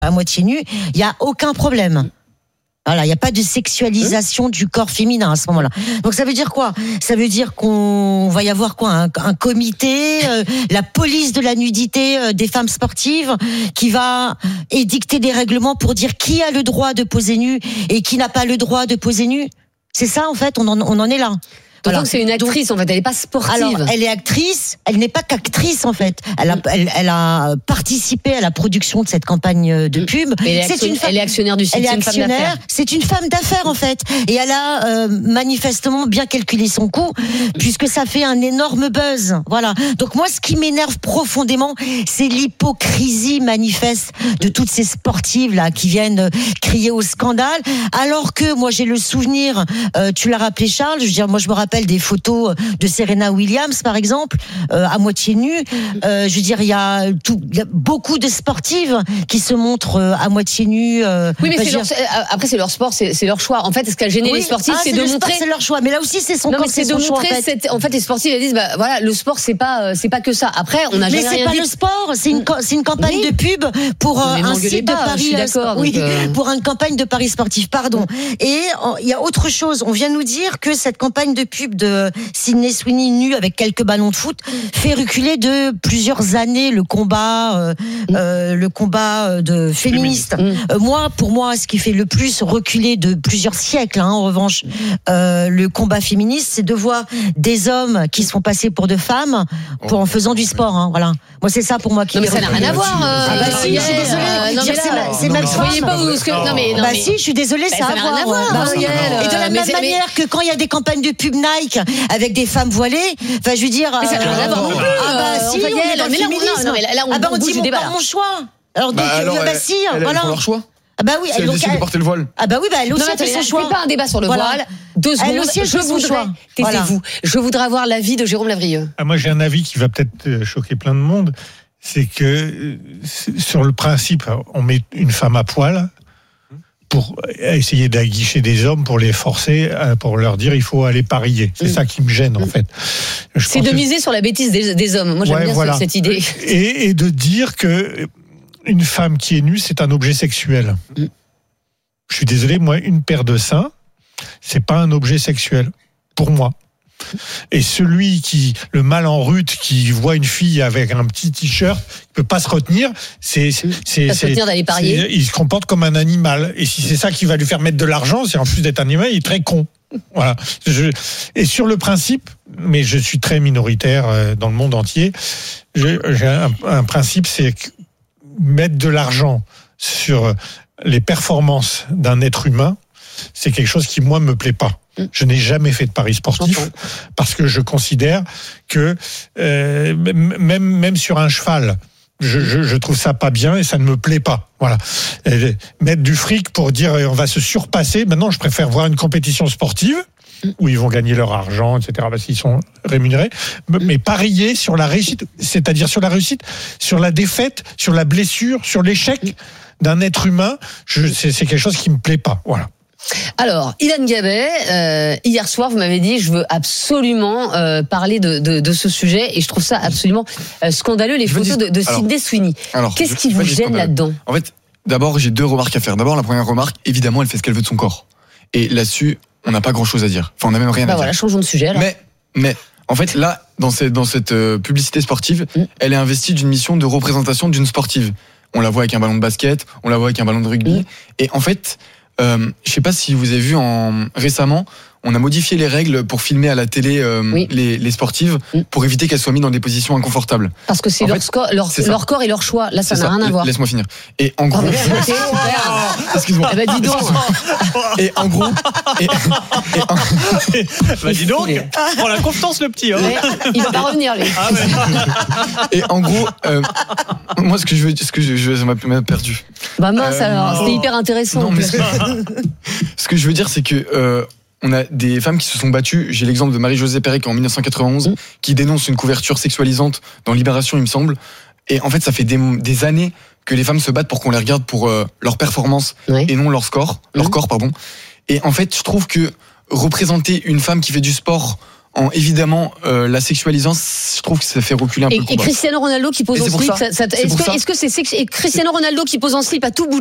à moitié nu, il y a aucun problème. Voilà, il n'y a pas de sexualisation du corps féminin à ce moment-là. Donc ça veut dire quoi ? Ça veut dire qu'on va y avoir quoi ? Un comité, la police de la nudité des femmes sportives qui va édicter des règlements pour dire qui a le droit de poser nu et qui n'a pas le droit de poser nu. C'est ça en fait, on en est là. Voilà. Donc c'est une actrice en fait, elle n'est pas sportive. Alors elle est actrice, elle n'est pas qu'actrice en fait. Elle a participé à la production de cette campagne de pub. Elle est actionnaire du site. Elle est actionnaire. C'est une femme d'affaires en fait, et elle a manifestement bien calculé son coût puisque ça fait un énorme buzz. Voilà. Donc moi, ce qui m'énerve profondément, c'est l'hypocrisie manifeste de toutes ces sportives là qui viennent crier au scandale, alors que moi j'ai le souvenir. Tu l'as rappelé Charles. Je veux dire, moi je me rappelle des photos de Serena Williams par exemple à moitié nue. Je veux dire, il y a beaucoup de sportives qui se montrent à moitié nues. Oui, mais après c'est leur sport, c'est leur choix. En fait, ce qu'a gêné les sportifs, c'est de montrer. C'est leur choix, mais là aussi c'est son corps, c'est de montrer. En fait, les sportifs elles disent voilà, le sport c'est pas que ça. Après, on n'a jamais rien dit. Mais c'est pas le sport, c'est une campagne de pub pour un site de Paris. Je suis d'accord. Pour une campagne de Paris sportif. Pardon. Et il y a autre chose. On vient nous dire que cette campagne de pub de Sydney Sweeney nue avec quelques ballons de foot fait reculer de plusieurs années le combat de féministe. Pour moi, ce qui fait le plus reculer de plusieurs siècles, en revanche, le combat féministe, c'est de voir des hommes qui se font passer pour de femmes en faisant du sport. Voilà. Moi, c'est ça pour moi qui. Non, mais ça n'a rien à voir. Si, je suis désolée. C'est même vous voyez pas où ce que. Non, mais. Si, je suis désolée, ça n'a rien à voir. Et de la même manière que quand il y a des campagnes de pub Nike avec des femmes voilées, enfin, je veux dire. Mais ça n'a rien à voir non plus. Si, on est dans le féminisme. Là, on dit mon choix. Alors donc, si, voilà. Leur choix. Ah bah oui, elle décide de porter le voile. Ah bah oui, elle aussi a fait son choix. C'est pas un débat sur le voile. 2 secondes. Elle aussi a fait son choix. Taisez-vous. Je voudrais avoir l'avis de Jérôme Lavrieux. Moi, j'ai un avis qui va peut-être choquer plein de monde. C'est que sur le principe, on met une femme à poil pour essayer d'aguicher des hommes, pour les forcer, pour leur dire il faut aller parier. C'est ça qui me gêne en fait. C'est de miser sur la bêtise des hommes. Moi j'aime bien cette idée. Et de dire que une femme qui est nue, c'est un objet sexuel. Je suis désolé, moi, une paire de seins, c'est pas un objet sexuel pour moi. Et le mâle en rute qui voit une fille avec un petit t-shirt, il peut pas se retenir, d'aller parier. Il se comporte comme un animal. Et si c'est ça qui va lui faire mettre de l'argent, c'est en plus d'être animal, il est très con. Voilà. Et sur le principe, mais je suis très minoritaire dans le monde entier, j'ai un principe, c'est mettre de l'argent sur les performances d'un être humain, c'est quelque chose qui, moi, me plaît pas. Je n'ai jamais fait de paris sportif parce que je considère que même sur un cheval, je trouve ça pas bien et ça ne me plaît pas. Voilà. Et mettre du fric pour dire on va se surpasser. Maintenant, je préfère voir une compétition sportive où ils vont gagner leur argent, etc. parce qu'ils sont rémunérés. Mais parier sur la réussite, c'est-à-dire sur la réussite, sur la défaite, sur la blessure, sur l'échec d'un être humain, c'est quelque chose qui me plaît pas. Voilà. Alors, Ilan Gabay, hier soir, vous m'avez dit, je veux absolument parler de ce sujet, et je trouve ça absolument scandaleux, les photos de Sydney Sweeney. Qu'est-ce qui vous gêne là-dedans ? En fait, d'abord, j'ai 2 remarques à faire. D'abord, la première remarque, évidemment, elle fait ce qu'elle veut de son corps. Et là-dessus, on n'a pas grand-chose à dire. Enfin, on n'a même rien à dire. Voilà, changeons de sujet, alors. Mais en fait, là, dans cette publicité sportive, elle est investie d'une mission de représentation d'une sportive. On la voit avec un ballon de basket, on la voit avec un ballon de rugby. Et en fait, je sais pas si vous avez vu récemment, on a modifié les règles pour filmer à la télé les sportives pour éviter qu'elles soient mises dans des positions inconfortables. Parce que c'est leur corps et leur choix. Là, ça n'a rien à voir. Laisse-moi finir. Et en gros, excuse-moi. Dis donc. Et en gros, dis donc. Prends la confiance le petit. Il va pas revenir lui. Et en gros, moi ce que je ça m'a perdu. Bah mince alors, c'était hyper intéressant. Non, mais ce que je veux dire, c'est que on a des femmes qui se sont battues. J'ai l'exemple de Marie-Josée Pérec en 1991 qui dénonce une couverture sexualisante dans Libération, il me semble. Et en fait, ça fait des années que les femmes se battent pour qu'on les regarde pour leur performance et non leur corps, pardon. Et en fait, je trouve que représenter une femme qui fait du sport évidemment, la sexualisant, je trouve que ça fait reculer un peu le combat. Et Cristiano Ronaldo qui pose en slip, est-ce que c'est Cristiano Ronaldo qui pose en slip à tout bout